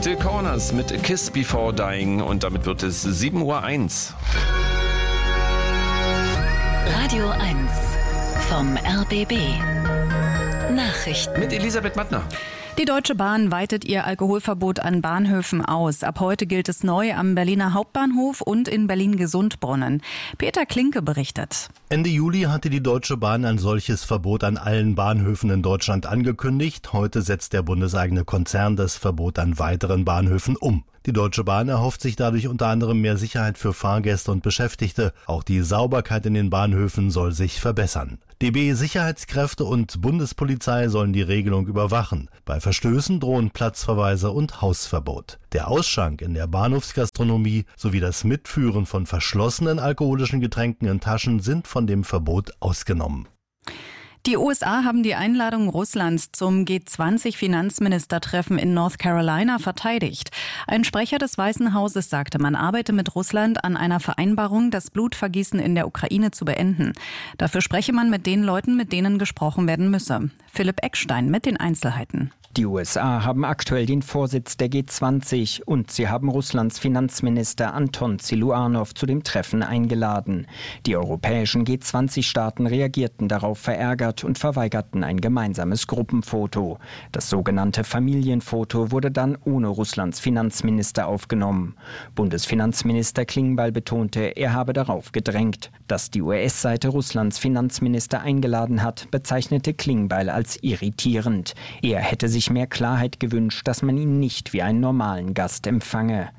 Phil Corners mit A Kiss Before Dying und damit wird es 7:01 Uhr. Radio 1 vom RBB. Nachrichten Mit Elisabeth Mattner. Die Deutsche Bahn weitet ihr Alkoholverbot an Bahnhöfen aus. Ab heute gilt es neu am Berliner Hauptbahnhof und in Berlin-Gesundbrunnen. Peter Klinke berichtet. Ende Juli hatte die Deutsche Bahn ein solches Verbot an allen Bahnhöfen in Deutschland angekündigt. Heute setzt der bundeseigene Konzern das Verbot an weiteren Bahnhöfen um. Die Deutsche Bahn erhofft sich dadurch unter anderem mehr Sicherheit für Fahrgäste und Beschäftigte. Auch die Sauberkeit in den Bahnhöfen soll sich verbessern. DB-Sicherheitskräfte und Bundespolizei sollen die Regelung überwachen. Bei Verstößen drohen Platzverweise und Hausverbot. Der Ausschank in der Bahnhofsgastronomie sowie das Mitführen von verschlossenen alkoholischen Getränken in Taschen sind von dem Verbot ausgenommen. Die USA haben die Einladung Russlands zum G20-Finanzministertreffen in North Carolina verteidigt. Ein Sprecher des Weißen Hauses sagte, man arbeite mit Russland an einer Vereinbarung, das Blutvergießen in der Ukraine zu beenden. Dafür spreche man mit den Leuten, mit denen gesprochen werden müsse. Philipp Eckstein mit den Einzelheiten. Die USA haben aktuell den Vorsitz der G20 und sie haben Russlands Finanzminister Anton Siluanow zu dem Treffen eingeladen. Die europäischen G20-Staaten reagierten darauf verärgert und verweigerten ein gemeinsames Gruppenfoto. Das sogenannte Familienfoto wurde dann ohne Russlands Finanzminister aufgenommen. Bundesfinanzminister Klingbeil betonte, er habe darauf gedrängt. Dass die US-Seite Russlands Finanzminister eingeladen hat, bezeichnete Klingbeil als irritierend. Er hätte sich mehr Klarheit gewünscht, dass man ihn nicht wie einen normalen Gast empfange.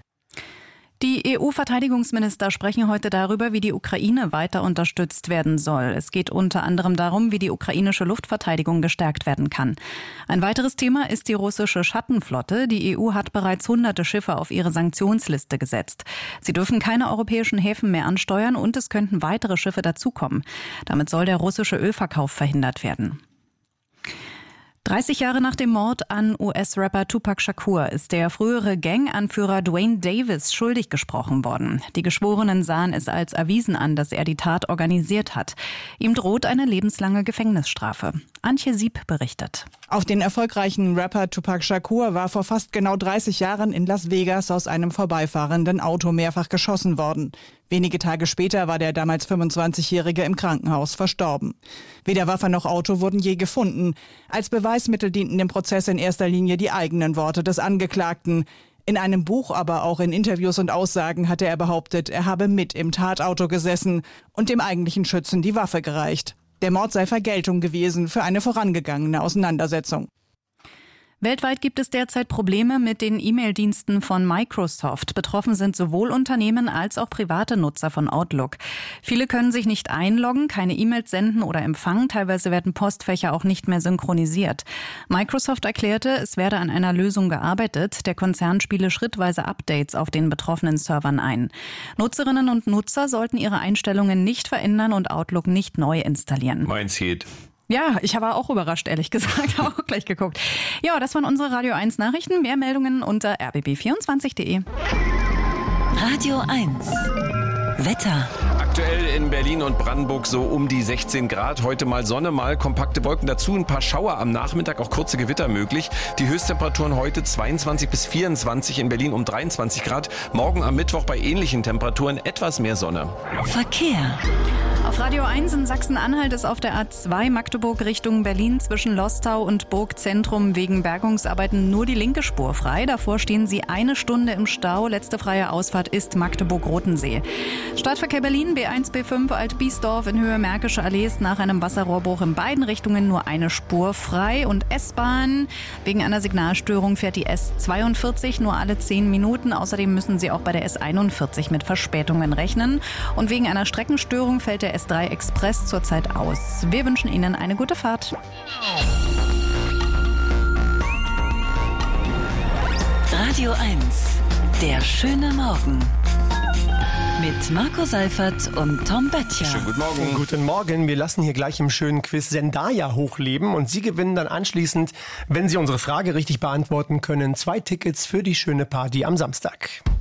Die EU-Verteidigungsminister sprechen heute darüber, wie die Ukraine weiter unterstützt werden soll. Es geht unter anderem darum, wie die ukrainische Luftverteidigung gestärkt werden kann. Ein weiteres Thema ist die russische Schattenflotte. Die EU hat bereits hunderte Schiffe auf ihre Sanktionsliste gesetzt. Sie dürfen keine europäischen Häfen mehr ansteuern und es könnten weitere Schiffe dazukommen. Damit soll der russische Ölverkauf verhindert werden. 30 Jahre nach dem Mord an US-Rapper Tupac Shakur ist der frühere Gang-Anführer Dwayne Davis schuldig gesprochen worden. Die Geschworenen sahen es als erwiesen an, dass er die Tat organisiert hat. Ihm droht eine lebenslange Gefängnisstrafe. Antje Sieb berichtet. Auf den erfolgreichen Rapper Tupac Shakur war vor fast genau 30 Jahren in Las Vegas aus einem vorbeifahrenden Auto mehrfach geschossen worden. Wenige Tage später war der damals 25-Jährige im Krankenhaus verstorben. Weder Waffe noch Auto wurden je gefunden. Als Beweismittel dienten im Prozess in erster Linie die eigenen Worte des Angeklagten. In einem Buch, aber auch in Interviews und Aussagen hatte er behauptet, er habe mit im Tatauto gesessen und dem eigentlichen Schützen die Waffe gereicht. Der Mord sei Vergeltung gewesen für eine vorangegangene Auseinandersetzung. Weltweit gibt es derzeit Probleme mit den E-Mail-Diensten von Microsoft. Betroffen sind sowohl Unternehmen als auch private Nutzer von Outlook. Viele können sich nicht einloggen, keine E-Mails senden oder empfangen. Teilweise werden Postfächer auch nicht mehr synchronisiert. Microsoft erklärte, es werde an einer Lösung gearbeitet. Der Konzern spiele schrittweise Updates auf den betroffenen Servern ein. Nutzerinnen und Nutzer sollten ihre Einstellungen nicht verändern und Outlook nicht neu installieren. Meins geht. Ja, ich war auch überrascht, ehrlich gesagt, auch gleich geguckt. Ja, das waren unsere Radio 1 Nachrichten. Mehr Meldungen unter rbb24.de. Radio 1 Wetter. Aktuell in Berlin und Brandenburg so um die 16 Grad. Heute mal Sonne, mal kompakte Wolken dazu. Ein paar Schauer am Nachmittag, auch kurze Gewitter möglich. Die Höchsttemperaturen heute 22 bis 24, in Berlin um 23 Grad. Morgen am Mittwoch bei ähnlichen Temperaturen etwas mehr Sonne. Verkehr. Auf Radio 1 in Sachsen-Anhalt ist auf der A2 Magdeburg Richtung Berlin zwischen Lostau und Burgzentrum wegen Bergungsarbeiten nur die linke Spur frei. Davor stehen Sie eine Stunde im Stau. Letzte freie Ausfahrt ist Magdeburg-Rotensee. Stadtverkehr Berlin B1, B5 Alt-Biesdorf in Höhe Märkische Allee ist nach einem Wasserrohrbruch in beiden Richtungen nur eine Spur frei. Und S-Bahn. Wegen einer Signalstörung fährt die S42 nur alle 10 Minuten. Außerdem müssen Sie auch bei der S41 mit Verspätungen rechnen. Und wegen einer Streckenstörung fällt der S3 Express zurzeit aus. Wir wünschen Ihnen eine gute Fahrt. Radio 1, der schöne Morgen. Mit Marco Seifert und Tom Böttcher. Schönen guten Morgen. Guten Morgen. Wir lassen hier gleich im schönen Quiz Zendaya hochleben und Sie gewinnen dann anschließend, wenn Sie unsere Frage richtig beantworten können, 2 Tickets für die schöne Party am Samstag.